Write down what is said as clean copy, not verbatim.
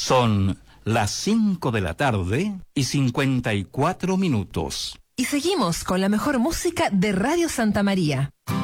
Son las 5 de la tarde y 54 minutos. Y seguimos con la mejor música de Radio Santa María.